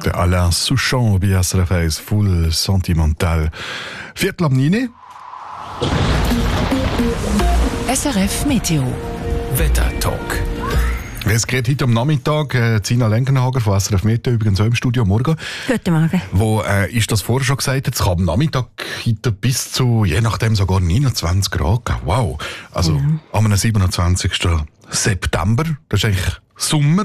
Der Alain Souchon bei SRF 1, Full Sentimental. 8:45. SRF Meteo. Wettertalk. Es geht heute am Nachmittag. Zina Lenkenhager von SRF Meteo, übrigens auch im Studio. Morgen. Guten Morgen. Wo ist das vorher schon gesagt? Es kann am Nachmittag heute bis zu, je nachdem, sogar 29 Grad geben. Wow. Also am 27. September. Das ist eigentlich Sommer.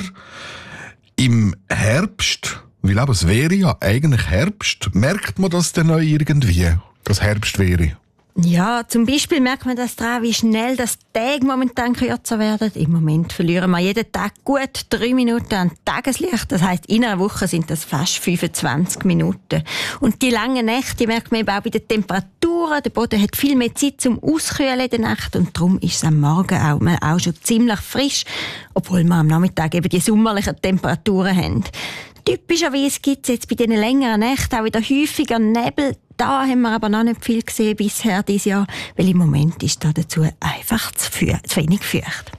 Im Herbst, weil aber es wäre ja eigentlich Herbst, merkt man das denn noch irgendwie, dass Herbst wäre? Ja, zum Beispiel merkt man das daran, wie schnell das Tage momentan kürzer werden. Im Moment verlieren wir jeden Tag gut 3 Minuten an Tageslicht. Das heisst, in einer Woche sind das fast 25 Minuten. Und die langen Nächte, die merkt man eben auch bei den Temperaturen. Der Boden hat viel mehr Zeit zum Auskühlen in der Nacht und darum ist es am Morgen auch schon ziemlich frisch, obwohl wir am Nachmittag eben die sommerlichen Temperaturen haben. Typischerweise gibt es jetzt bei diesen längeren Nächten auch wieder häufiger Nebel. Da haben wir aber noch nicht viel gesehen bisher dieses Jahr, weil im Moment ist da dazu einfach zu wenig Feucht.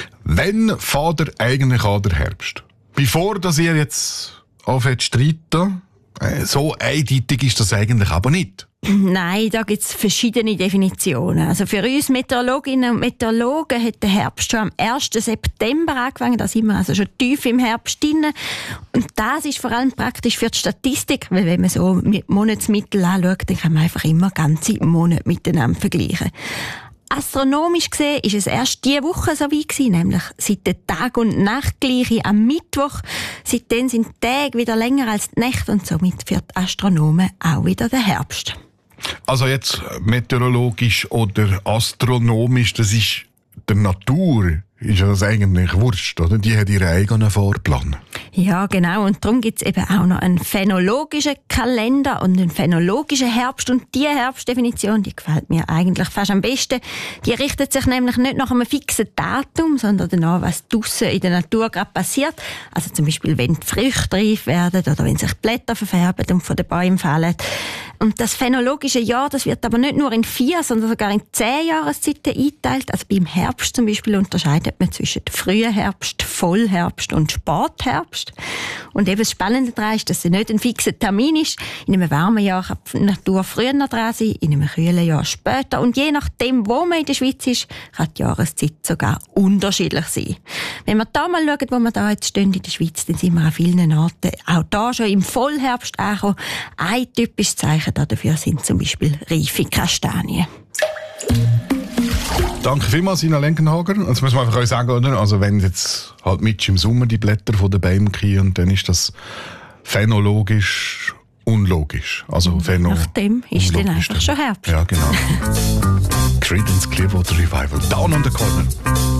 Wann fährt ihr eigentlich an der Herbst? Bevor dass ihr jetzt anfängt zu streiten, so eindeutig ist das eigentlich aber nicht. Nein, da gibt es verschiedene Definitionen. Also für uns Meteorologinnen und Meteorologen hat der Herbst schon am 1. September angefangen. Da sind wir also schon tief im Herbst drin. Und das ist vor allem praktisch für die Statistik, weil wenn man so mit Monatsmittel anschaut, dann kann man einfach immer ganze Monate miteinander vergleichen. Astronomisch gesehen ist es erst diese Woche so weit gewesen, nämlich seit der Tag- und Nachtgleiche am Mittwoch. Seitdem sind die Tage wieder länger als die Nächte und somit für die Astronomen auch wieder der Herbst. Also jetzt meteorologisch oder astronomisch, das ist der Natur, ist ja das eigentlich wurscht, oder? Die hat ihren eigenen Fahrplan. Ja, genau. Und darum gibt es eben auch noch einen phänologischen Kalender und einen phänologischen Herbst. Und diese Herbstdefinition, die gefällt mir eigentlich fast am besten. Die richtet sich nämlich nicht nach einem fixen Datum, sondern danach, was draussen in der Natur gerade passiert. Also zum Beispiel, wenn die Früchte reif werden oder wenn sich die Blätter verfärben und von den Bäumen fallen. Und das phänologische Jahr, das wird aber nicht nur in 4, sondern sogar in 10 Jahreszeiten eingeteilt. Also beim Herbst zum Beispiel unterscheidet man zwischen frühen Herbst, Vollherbst und Spätherbst. Und eben das Spannende daran ist, dass es nicht ein fixer Termin ist. In einem warmen Jahr kann die Natur früher dran sein, in einem kühlen Jahr später. Und je nachdem, wo man in der Schweiz ist, kann die Jahreszeit sogar unterschiedlich sein. Wenn wir da mal schauen, wo wir da jetzt stehen in der Schweiz, dann sind wir an vielen Orten auch da schon im Vollherbst angekommen. Ein typisches Zeichen dafür sind zum Beispiel reife Kastanien. Danke vielmals, Sina Lenkenhager. Das muss man einfach euch sagen, oder? Also wenn jetzt halt mit im Sommer die Blätter von den Bäumen kriegen, dann ist das phänologisch unlogisch. Also Nachdem ist dann einfach schon Herbst. Ja, genau. Creedence Clearwater Revival. Down on the Corner.